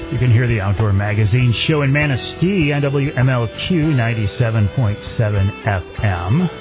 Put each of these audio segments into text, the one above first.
You can hear the Outdoor Magazine show in Manistee on WMLQ 97.7 FM.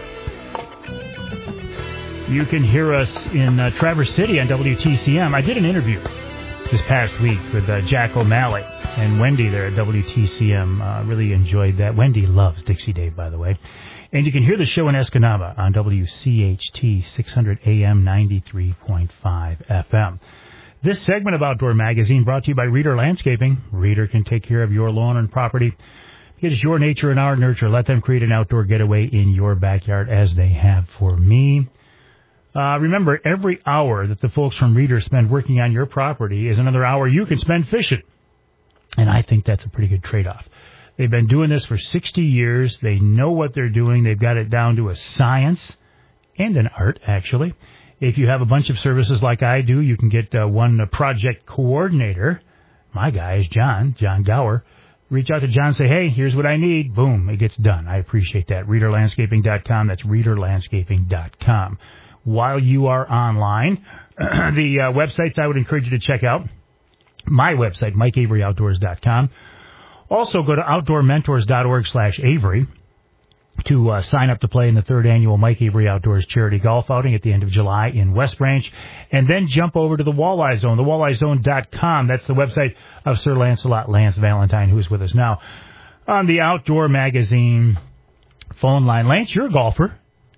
You can hear us in Traverse City on WTCM. I did an interview this past week with Jack O'Malley and Wendy there at WTCM. Really enjoyed that. Wendy loves Dixie Dave, by the way. And you can hear the show in Escanaba on WCHT 600 AM 93.5 FM. This segment of Outdoor Magazine brought to you by Reader Landscaping. Reader can take care of your lawn and property. It is your nature and our nurture. Let them create an outdoor getaway in your backyard as they have for me. Remember, every hour that the folks from Reader spend working on your property is another hour you can spend fishing. And I think that's a pretty good trade-off. They've been doing this for 60 years. They know what they're doing. They've got it down to a science and an art, actually. If you have a bunch of services like I do, you can get one project coordinator. My guy is John Gower. Reach out to John and say, hey, here's what I need. Boom, it gets done. I appreciate that. ReaderLandscaping.com. That's ReaderLandscaping.com. While you are online, the websites I would encourage you to check out. My website, MikeAveryOutdoors.com. Also, go to OutdoorMentors.org/Avery. to sign up to play in the 3rd annual Mike Avery Outdoors Charity Golf Outing at the end of July in West Branch. And then jump over to the Walleye Zone, thewalleyezone.com. That's the website of Sir Lancelot Lance Valentine, who is with us now on the Outdoor Magazine phone line. Lance, you're a golfer.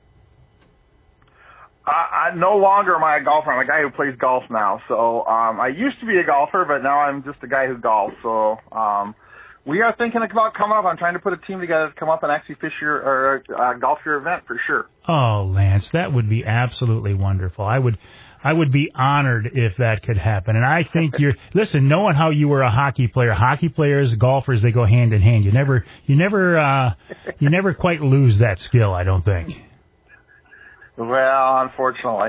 No longer am I a golfer. I'm a guy who plays golf now. So I used to be a golfer, but now I'm just a guy who golfs. So we are thinking about coming up. I'm trying to put a team together to come up and actually fish your or golf your event for sure. Oh, Lance, that would be absolutely wonderful. I would be honored if that could happen. And I think listen, knowing how you were a hockey player, hockey players, golfers, they go hand in hand. You never quite lose that skill, I don't think. Well, unfortunately.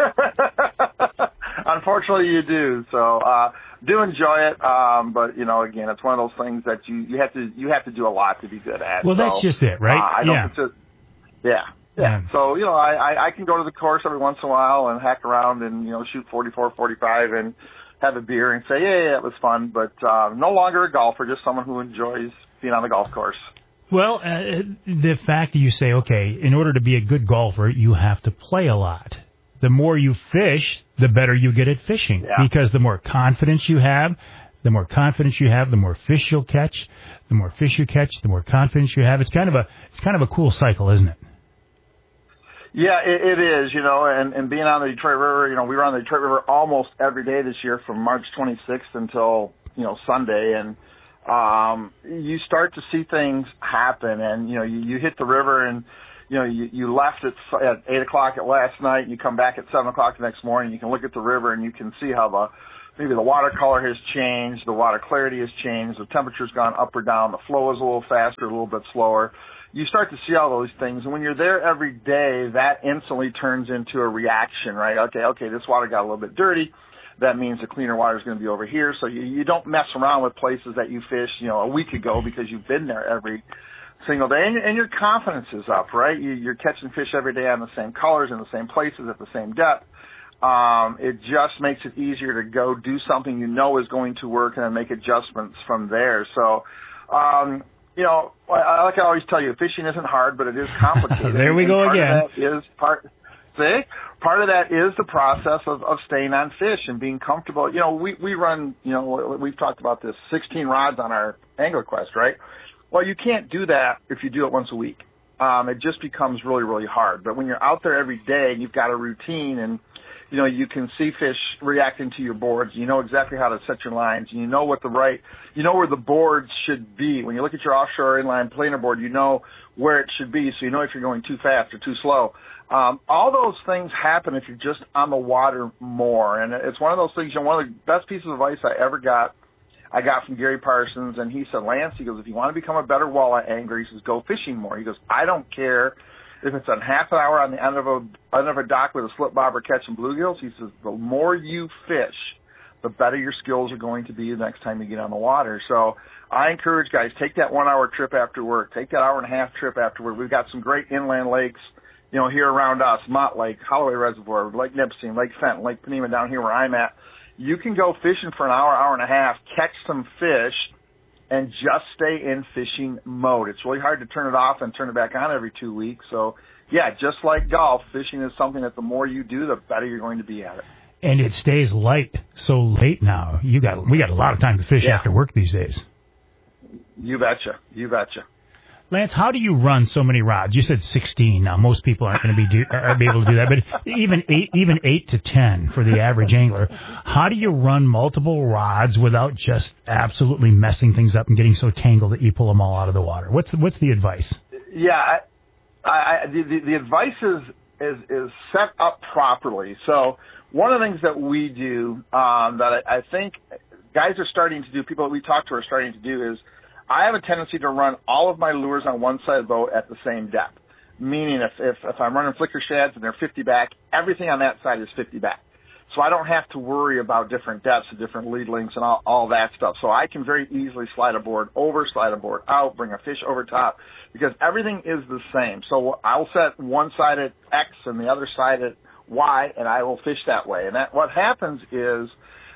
Unfortunately, you do. So, do enjoy it. But, again, it's one of those things that you have to do a lot to be good at. Well, that's just it, right? Yeah. So, I can go to the course every once in a while and hack around and, shoot 44, 45 and have a beer and say, yeah, it was fun. But, no longer a golfer, just someone who enjoys being on the golf course. Well, the fact that you say, okay, in order to be a good golfer, you have to play a lot. The more you fish, the better you get at fishing. Yeah. Because the more confidence you have, the more fish you'll catch. The more fish you catch, the more confidence you have. It's kind of a cool cycle, isn't it? Yeah, it is, and being on the Detroit River, we were on the Detroit River almost every day this year from March 26th until, Sunday, and you start to see things happen, and you hit the river, and you left at 8:00 at last night, and you come back at 7:00 the next morning. You can look at the river, and you can see how maybe the water color has changed, the water clarity has changed, the temperature's gone up or down, the flow is a little faster, a little bit slower. You start to see all those things, and when you're there every day, that instantly turns into a reaction, right? Okay, this water got a little bit dirty. That means the cleaner water is going to be over here. So you don't mess around with places that you fished, a week ago because you've been there every single day. And your confidence is up, right? You're catching fish every day on the same colors in the same places at the same depth. It just makes it easier to go do something is going to work and then make adjustments from there. So, like I always tell you, fishing isn't hard, but it is complicated. There we go again. Part of that is the process of staying on fish and being comfortable. We run, we've talked about this, 16 rods on our Angler Quest, right? Well, you can't do that if you do it once a week. It just becomes really, really hard. But when you're out there every day and you've got a routine and, you can see fish reacting to your boards, you know exactly how to set your lines, and you know where the boards should be. When you look at your offshore inline planer board, you know where it should be, so you know if you're going too fast or too slow. All those things happen if you're just on the water more. And it's one of those things, one of the best pieces of advice I ever got, I got from Gary Parsons, and he said, Lance, he goes, if you want to become a better walleye angler, he says, go fishing more. He goes, I don't care if it's a half an hour on the end of a dock with a slip bobber catching bluegills. He says, the more you fish, the better your skills are going to be the next time you get on the water. So I encourage guys, take that 1 hour trip after work, take that hour and a half trip after work. We've got some great inland lakes, here around us, Mott Lake, Holloway Reservoir, Lake Nipissing, Lake Fenton, Lake Panema down here where I'm at. you can go fishing for an hour, hour and a half, catch some fish, and just stay in fishing mode. It's really hard to turn it off and turn it back on every 2 weeks. So, yeah, just like golf, fishing is something that the more you do, the better you're going to be at it. And it stays light so late now. We got a lot of time to fish after work these days. You betcha. You betcha. Lance, how do you run so many rods? You said 16. Now, most people aren't going to be able to do that, but even 8 to 10 for the average angler. How do you run multiple rods without just absolutely messing things up and getting so tangled that you pull them all out of the water? What's the advice? Yeah, the advice is set up properly. So one of the things that we do that I think guys are starting to do, people that we talk to are starting to do is, I have a tendency to run all of my lures on one side of the boat at the same depth. Meaning if I'm running flicker shads and they're 50 back, everything on that side is 50 back. So I don't have to worry about different depths and different lead lengths and all that stuff. So I can very easily slide a board over, slide a board out, bring a fish over top, because everything is the same. So I'll set one side at X and the other side at Y, and I will fish that way. And what happens is,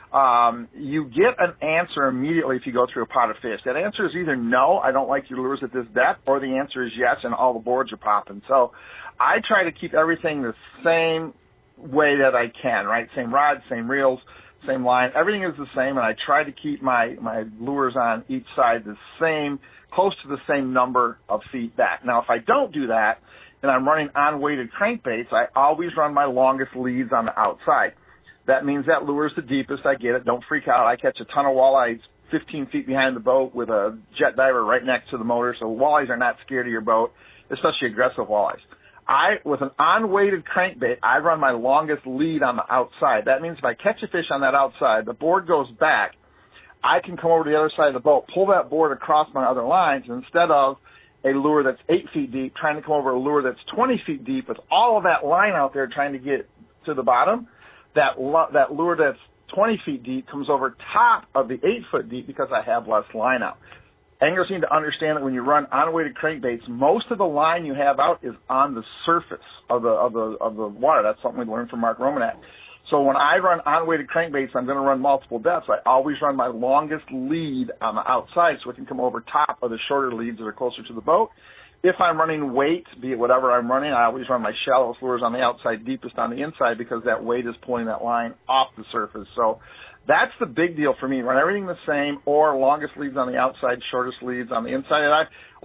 you get an answer immediately if you go through a pot of fish. That answer is either no, I don't like your lures at this depth, or the answer is yes, and all the boards are popping. So I try to keep everything the same way that I can, right? Same rods, same reels, same line. Everything is the same, and I try to keep my lures on each side the same, close to the same number of feet back. Now, if I don't do that, and I'm running on-weighted crankbaits, I always run my longest leads on the outside. That means that lure is the deepest. I get it. Don't freak out. I catch a ton of walleyes 15 feet behind the boat with a jet diver right next to the motor, so walleyes are not scared of your boat, especially aggressive walleyes. With an on-weighted crankbait, I run my longest lead on the outside. That means if I catch a fish on that outside, the board goes back, I can come over to the other side of the boat, pull that board across my other lines, and instead of a lure that's 8 feet deep, trying to come over a lure that's 20 feet deep with all of that line out there trying to get to the bottom, that lure that's 20 feet deep comes over top of the 8 foot deep because I have less line out. Anglers need to understand that when you run on-weighted crankbaits, most of the line you have out is on the surface of the water. That's something we learned from Mark Romanek. So when I run on-weighted crankbaits, I'm going to run multiple depths. I always run my longest lead on the outside so it can come over top of the shorter leads that are closer to the boat. If I'm running weight, be it whatever I'm running, I always run my shallowest lures on the outside, deepest on the inside, because that weight is pulling that line off the surface. So that's the big deal for me. Run everything the same, or longest leads on the outside, shortest leads on the inside. And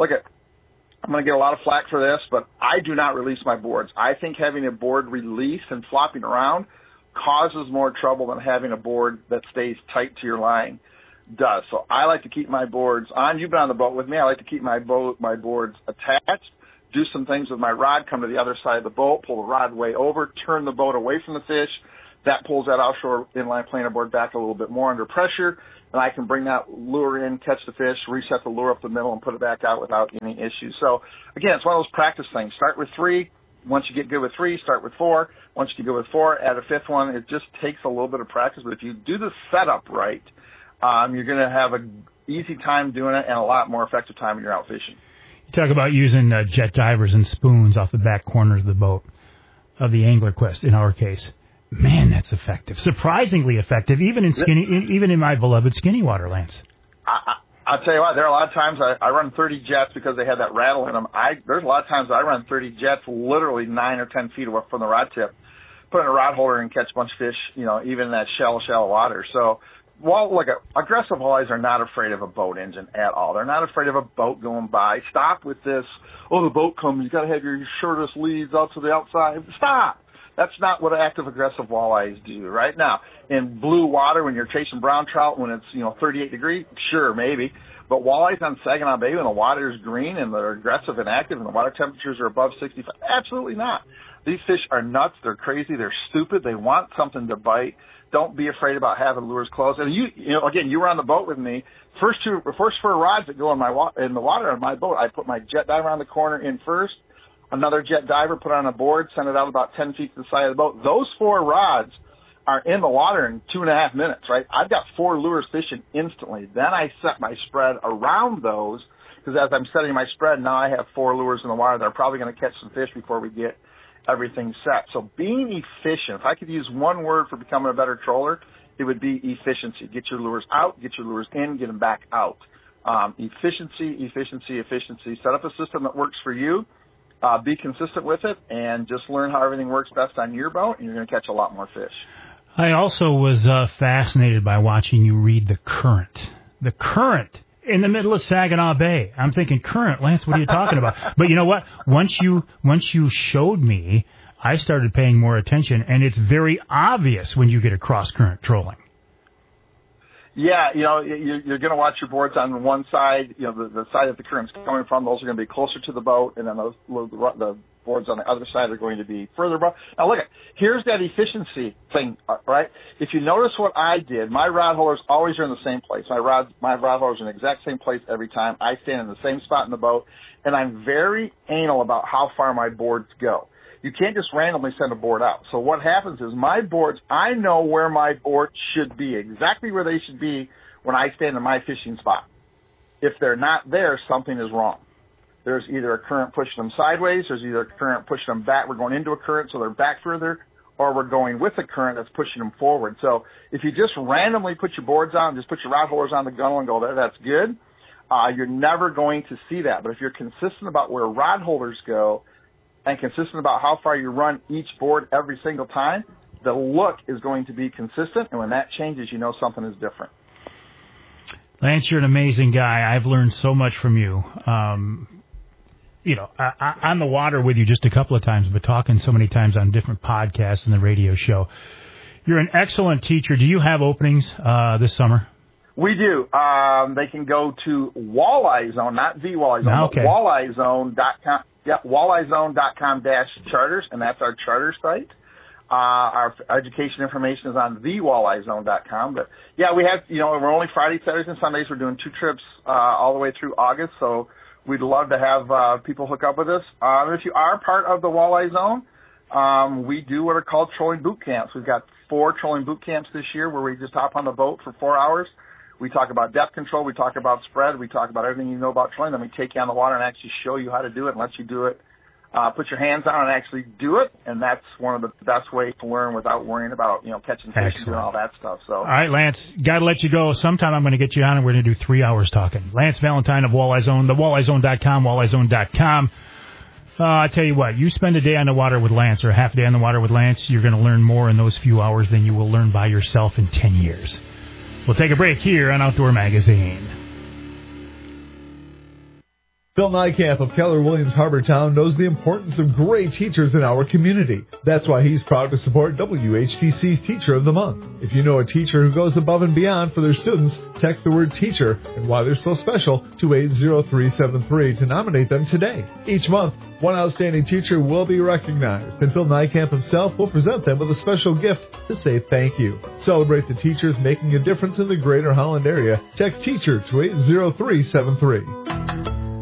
I'm going to get a lot of flack for this, but I do not release my boards. I think having a board released and flopping around causes more trouble than having a board that stays tight to your line does. So I like to keep my boards on. You've been on the boat with me. I like to keep my boards attached, do some things with my rod, come to the other side of the boat, pull the rod way over, turn the boat away from the fish. That pulls that offshore inline planer board back a little bit more under pressure, and I can bring that lure in, catch the fish, reset the lure up the middle, and put it back out without any issues. So, again, it's one of those practice things. Start with 3. Once you get good with 3, start with 4. Once you get good with 4, add a 5th one. It just takes a little bit of practice, but if you do the setup right, you're going to have an easy time doing it and a lot more effective time when you're out fishing. You talk about using jet divers and spoons off the back corners of the boat, of the Angler Quest in our case. Man, that's effective. Surprisingly effective, even in my beloved Skinny Water, Lance. I'll tell you what, there are a lot of times I run 30 jets because they have that rattle in them. There's a lot of times I run 30 jets literally 9 or 10 feet away from the rod tip, put in a rod holder and catch a bunch of fish, even in that shallow water. So, aggressive walleyes are not afraid of a boat engine at all. They're not afraid of a boat going by. Stop with this, the boat comes, you got to have your shortest leads out to the outside. Stop. That's not what active aggressive walleyes do. Right now, in blue water, when you're chasing brown trout, when it's 38 degrees, sure, maybe. But walleyes on Saginaw Bay, when the water is green and they're aggressive and active, and the water temperatures are above 65, absolutely not. These fish are nuts. They're crazy. They're stupid. They want something to bite. Don't be afraid about having lures close. And you were on the boat with me. First 4 rods that go in the water on my boat, I put my jet diver on the corner in first. Another jet diver, put it on a board, send it out about 10 feet to the side of the boat. Those 4 rods are in the water in 2.5 minutes, right? I've got 4 lures fishing instantly. Then I set my spread around those, because as I'm setting my spread, now I have 4 lures in the water that are probably going to catch some fish before we get everything set. So being efficient, if I could use one word for becoming a better troller, it would be efficiency. Get your lures out, get your lures in, get them back out. Efficiency. Set up a system that works for you. Be consistent with it, and just learn how everything works best on your boat, and you're going to catch a lot more fish. I also was fascinated by watching you read the current. The current in the middle of Saginaw Bay. I'm thinking, current, Lance, what are you talking about? But you know what? Once you showed me, I started paying more attention, and it's very obvious when you get a cross-current trolling. Yeah, you're going to watch your boards on one side. The side that the current's coming from, those are going to be closer to the boat, and then the boards on the other side are going to be further above. Now, look, here's that efficiency thing, right? If you notice what I did, my rod holders always are in the same place. My rod holders are in the exact same place every time. I stand in the same spot in the boat, and I'm very anal about how far my boards go. You can't just randomly send a board out. So what happens is my boards, I know where my board should be, exactly where they should be when I stand in my fishing spot. If they're not there, something is wrong. There's either a current pushing them sideways, there's either a current pushing them back, we're going into a current so they're back further, or we're going with a current that's pushing them forward. So if you just randomly put your boards on, just put your rod holders on the gunnel and go there, that's good. You're never going to see that. But if you're consistent about where rod holders go, and consistent about how far you run each board every single time, the look is going to be consistent, and when that changes, you know something is different. Lance, you're an amazing guy. I've learned so much from you. On the water with you just a couple of times, but talking so many times on different podcasts and the radio show. You're an excellent teacher. Do you have openings this summer? We do. They can go to Walleye Zone, not the Walleye Zone, okay. But WalleyeZone.com. Yeah, WalleyeZone.com-charters, and that's our charter site. Our education information is on TheWalleyeZone.com. But yeah, we have, we're only Fridays, Saturdays, and Sundays. We're doing 2 trips all the way through August, so we'd love to have people hook up with us. If you are part of the Walleye Zone, we do what are called trolling boot camps. We've got 4 trolling boot camps this year where we just hop on the boat for 4 hours. We talk about depth control. We talk about spread. We talk about everything you know about trolling. Then we take you on the water and actually show you how to do it and let you do it. Put your hands on and actually do it. And that's one of the best ways to learn without worrying about, catching fish and doing all that stuff. So. All right, Lance, got to let you go. Sometime I'm going to get you on and we're going to do 3 hours talking. Lance Valentine of Walleye Zone, thewalleyezone.com, walleyezone.com. I tell you what, you spend a day on the water with Lance or a half a day on the water with Lance, you're going to learn more in those few hours than you will learn by yourself in 10 years. We'll take a break here on Outdoor Magazine. Phil Niekamp of Keller Williams Harbortown knows the importance of great teachers in our community. That's why he's proud to support WHTC's Teacher of the Month. If you know a teacher who goes above and beyond for their students, text the word teacher and why they're so special to 80373 to nominate them today. Each month, one outstanding teacher will be recognized, and Phil Niekamp himself will present them with a special gift to say thank you. Celebrate the teachers making a difference in the greater Holland area. Text teacher to 80373.